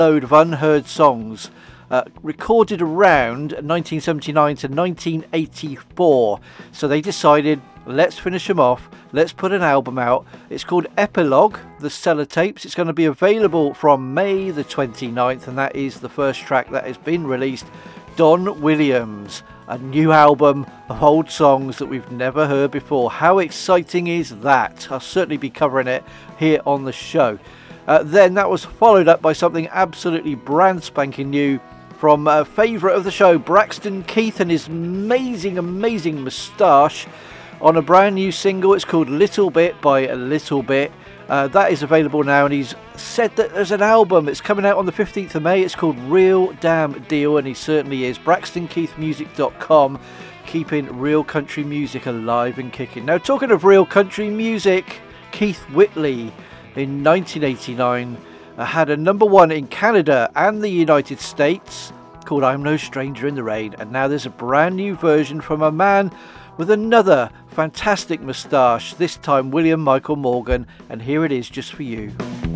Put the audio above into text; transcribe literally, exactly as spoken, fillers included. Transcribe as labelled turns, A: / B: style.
A: load of unheard songs uh, recorded around nineteen seventy-nine to nineteen eighty-four. So they decided, let's finish them off. Let's put an album out. It's called Epilogue, the Sellotapes. It's going to be available from May the twenty-ninth, and that is the first track that has been released. Don Williams, a new album of old songs that we've never heard before. How exciting is that? I'll certainly be covering it here on the show. Uh, then that was followed up by something absolutely brand spanking new from a favourite of the show, Braxton Keith, and his amazing, amazing moustache on a brand new single. It's called Little Bit by a Little Bit. Uh, that is available now, and he's said that there's an album. It's coming out on the fifteenth of May. It's called Real Damn Deal, and he certainly is. braxton keith music dot com, keeping real country music alive and kicking. Now, talking of real country music, Keith Whitley in nineteen eighty-nine uh, had a number one in Canada and the United States called I'm No Stranger in the Rain, and now there's a brand new version from a man with another fantastic moustache, this time William Michael Morgan, and here it is just for you.